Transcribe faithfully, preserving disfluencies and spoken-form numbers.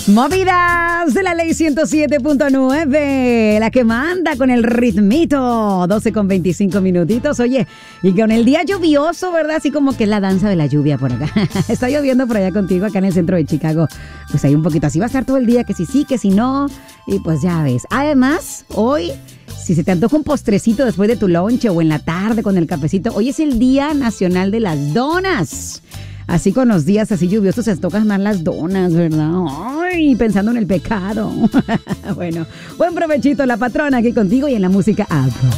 Movidas de la ley ciento siete punto nueve, la que manda con el ritmito, doce con veinticinco minutitos, oye, y con el día lluvioso, ¿verdad? Así como que es la danza de la lluvia por acá. Está lloviendo por allá contigo, acá en el centro de Chicago. Pues hay un poquito, así va a estar todo el día, que si sí, que si no, y pues ya ves. Además, hoy, si se te antoja un postrecito después de tu lonche o en la tarde con el cafecito, hoy es el Día Nacional de las Donas. Así con los días así lluviosos se tocan más las donas, ¿verdad? Ay, pensando en el pecado. Bueno, buen provechito, la patrona aquí contigo y en la música app.